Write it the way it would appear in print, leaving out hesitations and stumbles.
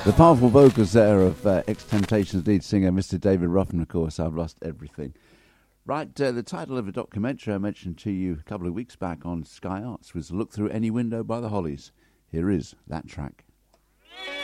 The powerful vocals there of Ex-Temptations lead singer Mr. David Ruffin, of course, I've Lost Everything. Right, the title of a documentary I mentioned to you a couple of weeks back on Sky Arts was Look Through Any Window by the Hollies. Here is that track.